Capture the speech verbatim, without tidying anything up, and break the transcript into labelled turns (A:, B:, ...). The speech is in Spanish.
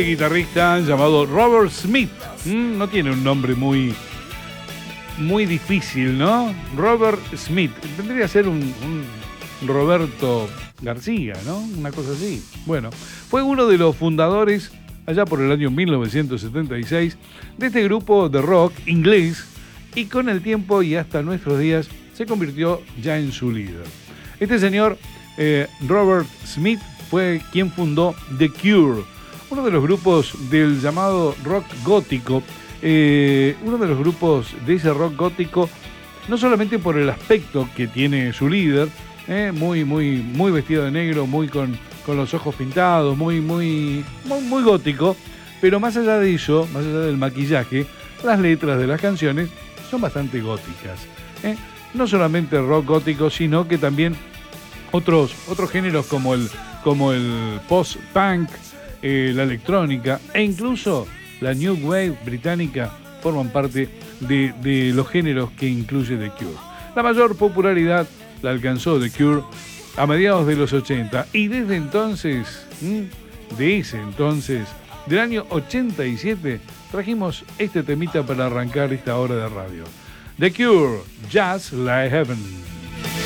A: guitarrista llamado Robert Smith. Mm, no tiene un nombre muy, muy difícil, ¿no? Robert Smith. Tendría que ser un, un Roberto García, ¿no? Una cosa así. Bueno, fue uno de los fundadores, allá por el año mil novecientos setenta y seis, de este grupo de rock inglés, y con el tiempo y hasta nuestros días se convirtió ya en su líder. Este señor, eh, Robert Smith, fue quien fundó The Cure, uno de los grupos del llamado rock gótico, eh, uno de los grupos de ese rock gótico, no solamente por el aspecto que tiene su líder, eh, muy, muy, muy vestido de negro, muy con, con los ojos pintados, muy, muy, muy, muy gótico, pero más allá de eso, más allá del maquillaje, las letras de las canciones son bastante góticas, eh. No solamente rock gótico, sino que también otros, otros géneros como el, como el post-punk, eh, la electrónica e incluso la New Wave británica forman parte de, de los géneros que incluye The Cure. La mayor popularidad la alcanzó The Cure a mediados de los ochenta y desde entonces, de ese entonces, del año ochenta y siete, trajimos este temita para arrancar esta hora de radio. The Cure, Just Like Heaven.